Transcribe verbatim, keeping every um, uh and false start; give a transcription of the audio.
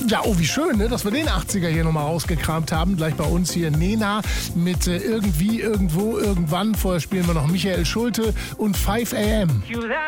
Ja, oh, wie schön, ne, dass wir den achtziger hier nochmal rausgekramt haben. Gleich bei uns hier Nena mit äh, Irgendwie, Irgendwo, Irgendwann. Vorher spielen wir noch Michael Schulte und five a m